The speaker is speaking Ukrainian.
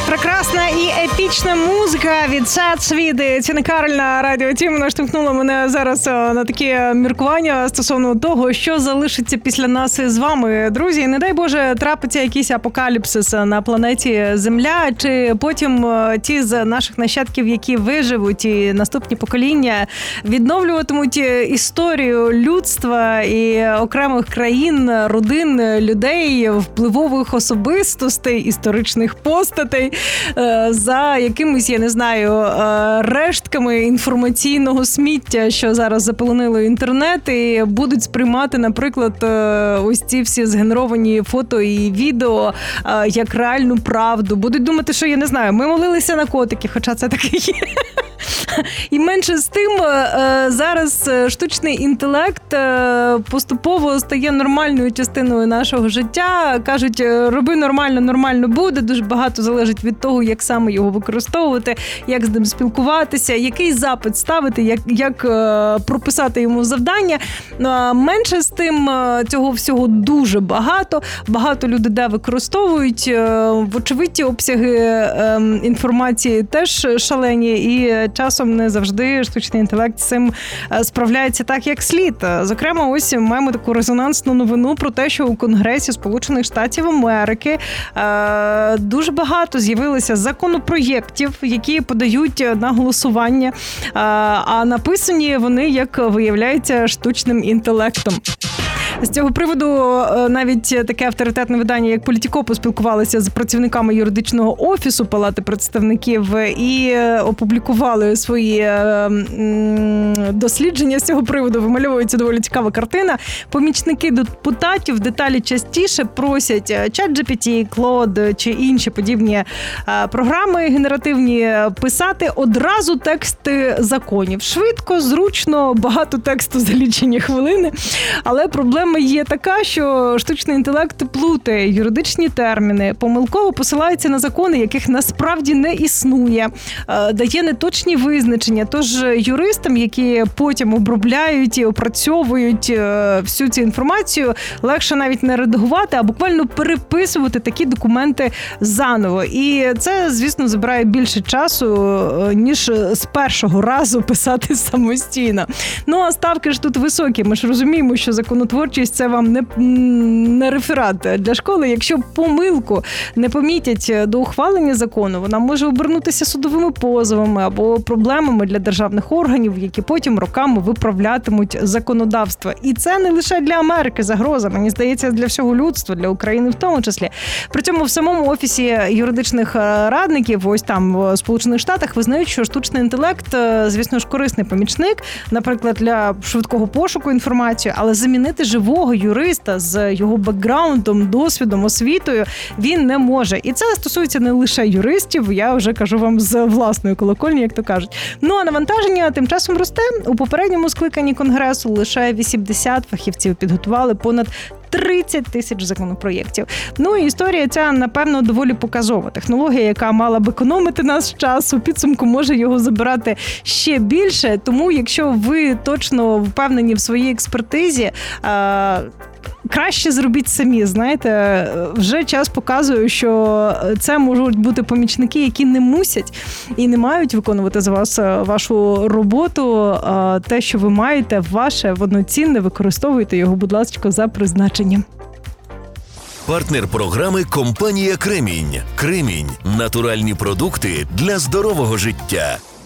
Прекрасна і епічна музика від Сад Світи. Ціна Кароль на Радіо Тім наштовхнула мене зараз на такі міркування стосовно того, що залишиться після нас із вами, друзі. Не дай Боже, трапиться якийсь апокаліпсис на планеті Земля, чи потім ті з наших нащадків, які виживуть, і наступні покоління відновлюватимуть історію людства і окремих країн, родин, людей, впливових особистостей, історичних постатей, за якимись, я не знаю, рештками інформаційного сміття, що зараз заполонило інтернет, і будуть сприймати, наприклад, ось ці всі згенеровані фото і відео як реальну правду. Будуть думати, що, я не знаю, ми молилися на котиків, хоча це таке є. І менше з тим, зараз штучний інтелект поступово стає нормальною частиною нашого життя. Кажуть, роби нормально, нормально буде. Дуже багато залежить від того, як саме його використовувати, як з ним спілкуватися, який запит ставити, як прописати йому завдання. Менше з тим, цього всього дуже багато. Багато людей де використовують. Вочевидь, обсяги інформації теж шалені, і часом не завжди штучний інтелект з цим справляється так, як слід. Зокрема, ось маємо таку резонансну новину про те, що у Конгресі Сполучених Штатів Америки дуже багато з'явилося законопроєктів, які подають на голосування, а написані вони, як виявляється, штучним інтелектом. З цього приводу навіть таке авторитетне видання, як Політіко, поспілкувалися з працівниками юридичного офісу Палати представників і опублікували свої дослідження з цього приводу. Вимальовується доволі цікава картина. Помічники депутатів деталі частіше просять ChatGPT, Claude чи інші подібні програми генеративні писати одразу тексти законів. Швидко, зручно, багато тексту за лічені хвилини. Але проблема є така, що штучний інтелект плутає юридичні терміни, помилково посилається на закони, яких насправді не існує, дає неточні визначення. Тож юристам, які потім обробляють і опрацьовують всю цю інформацію, легше навіть не редагувати, а буквально переписувати такі документи заново. І це, звісно, забирає більше часу, ніж з першого разу писати самостійно. Ну, а ставки ж тут високі. Ми ж розуміємо, що законотворчість – це вам не реферат для школи. Якщо помилку не помітять до ухвалення закону, вона може обернутися судовими позовами або проблемами для державних органів, які потім роками виправлятимуть законодавство. І це не лише для Америки загроза, мені здається, для всього людства, для України в тому числі. При цьому в самому офісі юридичних радників, ось там в Сполучених Штатах, визнають, що штучний інтелект, звісно ж, корисний помічник, наприклад, для швидкого пошуку інформації, але замінити живого юриста з його бекграундом, досвідом, освітою він не може. І це стосується не лише юристів, я вже кажу вам з власної колокольні, як то кажуть. Ну, а навантаження тим часом росте. У попередньому скликанні Конгресу лише 80 фахівців підготували понад 30 тисяч законопроєктів. Ну і історія ця, напевно, доволі показова. Технологія, яка мала б економити наш час, у підсумку може його забирати ще більше. Тому, якщо ви точно впевнені в своїй експертизі, краще зробіть самі, знаєте, вже час показує, що це можуть бути помічники, які не мусять і не мають виконувати за вас вашу роботу. Те, що ви маєте, ваше, воно цінне, використовуйте його, будь ласка, за призначенням. Партнер програми – компанія «Кремінь». «Кремінь» – натуральні продукти для здорового життя.